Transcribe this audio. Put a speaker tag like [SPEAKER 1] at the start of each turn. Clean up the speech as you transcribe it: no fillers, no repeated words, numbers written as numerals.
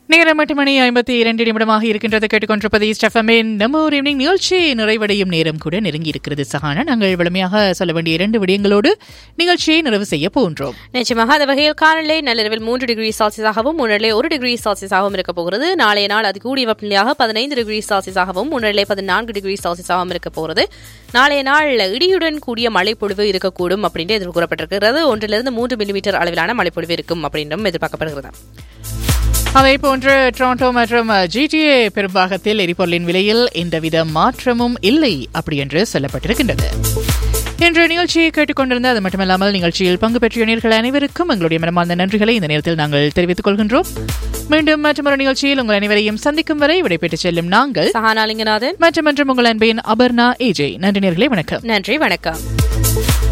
[SPEAKER 1] நேரம் 8 மணி 52 நிமிடமாக இருக்கின்றது. கேட்டுக்கொண்டிருப்பது ஈஸ்ட் எஃப்எம்மின் நம்ம ஒரு ஈவினிங் நிகழ்ச்சி நிறைவடையும் நேரம் கூட நெருங்கி இருக்கிறது. சஹானா, நாங்கள் வலிமையாக சொல்ல வேண்டிய 2 விடயங்களோடு நிகழ்ச்சியை நிறைவு செய்ய போன்றோம்.
[SPEAKER 2] நிச்சயமாக அந்த வகையில் காலையிலே நள்ளிரவில் 3 டிகிரி செல்சியஸாகவும் முன்னிலை 1 டிகிரி செல்சியஸாகவும் இருக்க போகிறது. நாளைய நாள் அது கூடிய வெப்பநிலையாக 15 டிகிரி செல்சியஸாகவும் முன்னிலை 14 டிகிரி செல்சியஸாகவும் இருக்க போகிறது. நாளைய நாள் இடியுடன் கூடிய மழைப்பொழிவு இருக்கக்கூடும் அப்படின்னு எதிர்கூறப்பட்டிருக்கிறது. 1 மில்லிமீட்டர் அளவிலான மழைப்பொழிவு இருக்கும் அப்படின்னு எதிர்பார்க்கப்படுகிறது.
[SPEAKER 1] அதே போன்று டொரண்டோ மற்றும் GTA பெரும்பாகத்தில் எரிபொருளின் விலையில் எந்தவித மாற்றமும் இல்லை அப்படி என்று சொல்லப்பட்டிருக்கின்றது. இன்று நிகழ்ச்சியை கேட்டுக்கொண்டிருந்த அது மட்டுமல்லாமல் நிகழ்ச்சியில் பங்கு பெற்ற நேயர்கள் அனைவருக்கும் எங்களுடைய மனமார்ந்த நன்றிகளை இந்த நேரத்தில் நாங்கள் தெரிவித்துக் கொள்கின்றோம். மீண்டும் மற்றொரு நிகழ்ச்சியில் உங்கள் அனைவரையும் சந்திக்கும் வரை விடைபெற்றுச் செல்லும் நாங்கள்
[SPEAKER 2] சஹானா லிங்கநாதன்
[SPEAKER 1] மற்றும் உங்கள் அன்பின் அபர்ணா ஏஜே. நன்றி நேயர்களே, வணக்கம்.
[SPEAKER 2] நன்றி, வணக்கம்.